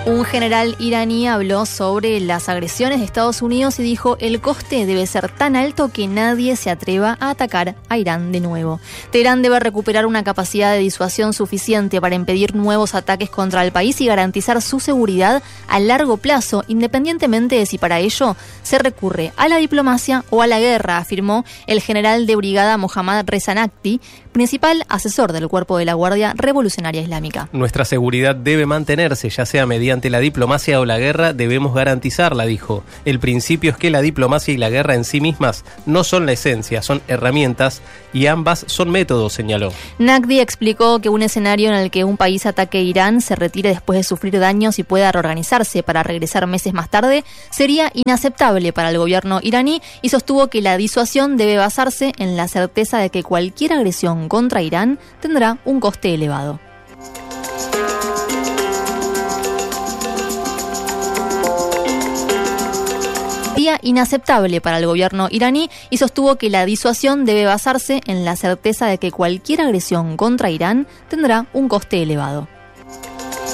Un general iraní habló sobre las agresiones de Estados Unidos y dijo: el coste debe ser tan alto que nadie se atreva a atacar a Irán de nuevo. Teherán debe recuperar una capacidad de disuasión suficiente para impedir nuevos ataques contra el país y garantizar su seguridad a largo plazo, independientemente de si para ello se recurre a la diplomacia o a la guerra, afirmó el general de brigada Mohammad Reza Naqvi, principal asesor del Cuerpo de la Guardia Revolucionaria Islámica. Nuestra seguridad debe mantenerse, ya sea mediante la diplomacia o la guerra, debemos garantizarla, dijo. El principio es que la diplomacia y la guerra en sí mismas no son la esencia, son herramientas y ambas son métodos, señaló. Naqvi explicó que un escenario en el que un país ataque a Irán, se retire después de sufrir daños y pueda reorganizarse para regresar meses más tarde sería inaceptable para el gobierno iraní y sostuvo que la disuasión debe basarse en la certeza de que cualquier agresión contra Irán tendrá un coste elevado. Sería inaceptable para el gobierno iraní y sostuvo que la disuasión debe basarse en la certeza de que cualquier agresión contra Irán tendrá un coste elevado.